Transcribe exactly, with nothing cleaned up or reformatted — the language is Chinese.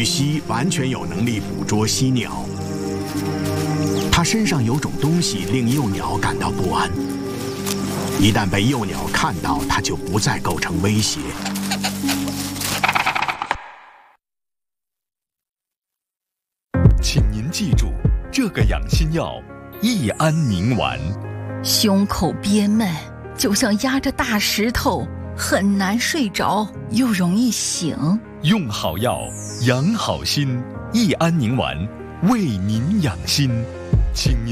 蜥完全有能力捕捉犀鸟，它身上有种东西令幼鸟感到不安。一旦被幼鸟看到，它就不再构成威胁。 请您记住，这个养心药益安宁丸。 胸口憋闷，就像压着大石头，很难睡着，又容易醒。 用好药，养好心，益安宁丸，为您养心。请您